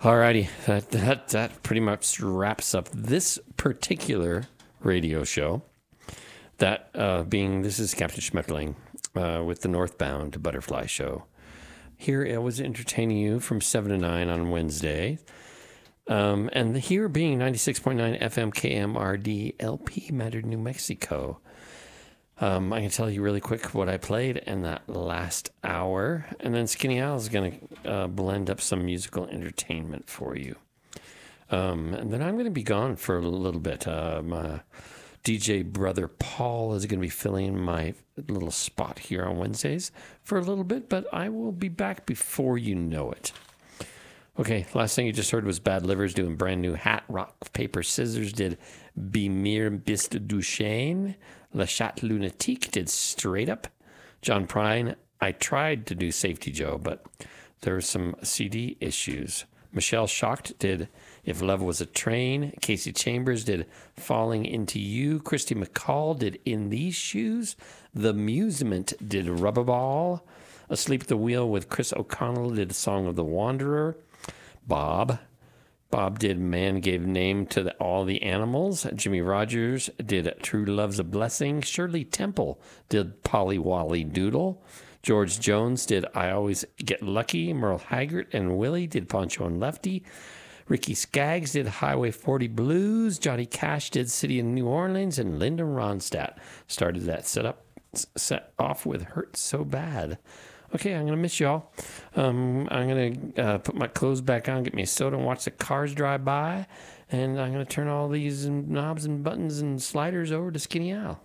Alrighty, that pretty much wraps up this particular radio show. That this is Captain Schmetterling with the Northbound Butterfly Show. Here I was entertaining you from 7 to 9 on Wednesday. And here being 96.9 FM KMRD LP, Madrid, New Mexico. I can tell you really quick what I played in that last hour. And then Skinny Al is going to blend up some musical entertainment for you. And then I'm going to be gone for a little bit. My DJ brother Paul is going to be filling my little spot here on Wednesdays for a little bit, but I will be back before you know it. Okay, last thing you just heard was Bad Livers doing brand new Hat, Rock, Paper, Scissors did Bimir Bist Duchesne. Le Chat Lunatique did Straight Up. John Prine, I tried to do Safety Joe, but there were some CD issues. Michelle Shocked did If Love Was a Train. Casey Chambers did Falling Into You. Christy McCall did In These Shoes. The Musement did Rubber Ball. Asleep at the Wheel with Chris O'Connell did Song of the Wanderer. Bob did Man Gave Name to All the Animals. Jimmy Rogers did True Love's a Blessing. Shirley Temple did Polly Wally Doodle. George Jones did I Always Get Lucky. Merle Haggard and Willie did Poncho and Lefty. Ricky Skaggs did Highway 40 Blues. Johnny Cash did City of New Orleans. And Linda Ronstadt started that set off with Hurt So Bad. Okay, I'm going to miss y'all. I'm going to put my clothes back on, get me a soda, and watch the cars drive by. And I'm going to turn all these knobs and buttons and sliders over to Skinny Al.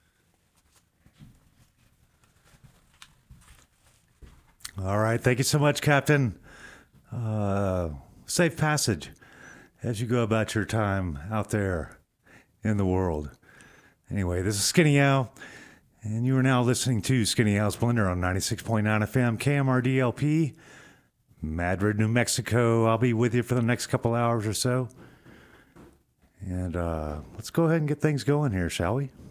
All right. Thank you so much, Captain. Safe passage as you go about your time out there in the world. Anyway, this is Skinny Al. And you are now listening to Skinny Al's Blender on 96.9 FM, KMRD LP, Madrid, New Mexico. I'll be with you for the next couple hours or so. And let's go ahead and get things going here, shall we?